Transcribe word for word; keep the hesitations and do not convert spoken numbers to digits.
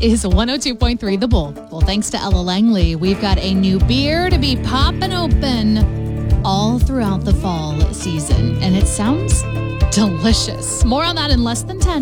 is one oh two point three The Bull. Well, thanks to Ella Langley, we've got a new beer to be popping open all throughout the fall season, and it sounds delicious. More on that in less than ten.